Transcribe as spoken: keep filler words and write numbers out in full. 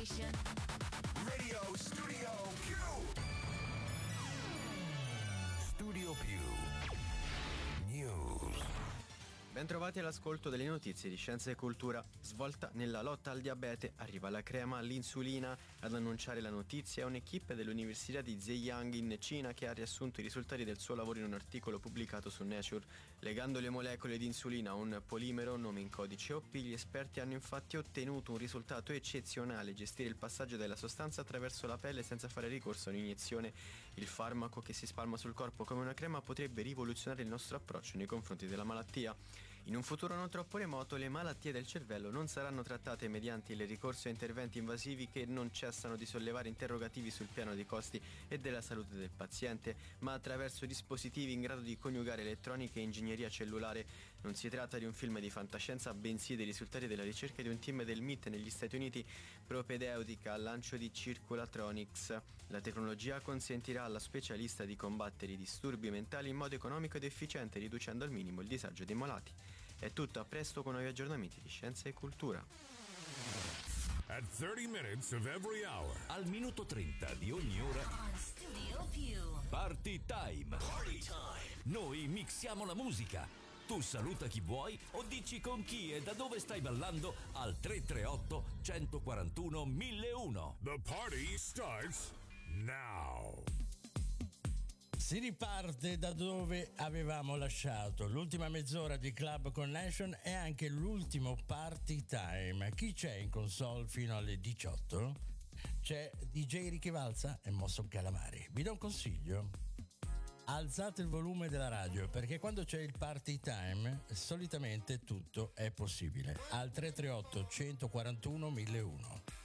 station. Radio Studio Più. Studio Più News. Bentrovati all'ascolto delle notizie di Scienza e Cultura. Svolta nella lotta al diabete, arriva la crema all'insulina. Ad annunciare la notizia è un'equipe dell'Università di Zhejiang in Cina che ha riassunto i risultati del suo lavoro in un articolo pubblicato su Nature. Legando le molecole di insulina a un polimero, nome in codice O P, gli esperti hanno infatti ottenuto un risultato eccezionale: gestire il passaggio della sostanza attraverso la pelle senza fare ricorso a un'iniezione. Il farmaco, che si spalma sul corpo come una crema, potrebbe rivoluzionare il nostro approccio nei confronti della malattia. In un futuro non troppo remoto, le malattie del cervello non saranno trattate mediante il ricorso a interventi invasivi che non cessano di sollevare interrogativi sul piano dei costi e della salute del paziente, ma attraverso dispositivi in grado di coniugare elettronica e ingegneria cellulare. Non si tratta di un film di fantascienza, bensì dei risultati della ricerca di un team del M I T negli Stati Uniti, propedeutica al lancio di Circulatronics. La tecnologia consentirà alla specialista di combattere i disturbi mentali in modo economico ed efficiente, riducendo al minimo il disagio dei malati. È tutto, a presto con nuovi aggiornamenti di Scienza e Cultura. At thirty minutes of every hour. Al minuto trenta di ogni ora. On Studio Più. Party time. Party time. Noi mixiamo la musica. Tu saluta chi vuoi o dici con chi e da dove stai ballando al tre tre otto, uno quattro uno, mille uno. The party starts now. Si riparte da dove avevamo lasciato. L'ultima mezz'ora di Club Connection è anche l'ultimo party time. Chi c'è in console fino alle diciotto? C'è D J Ricky Valza e Mosso Calamari. Vi do un consiglio: alzate il volume della radio, perché quando c'è il party time solitamente tutto è possibile. Al tre tre otto, uno quattro uno, mille uno.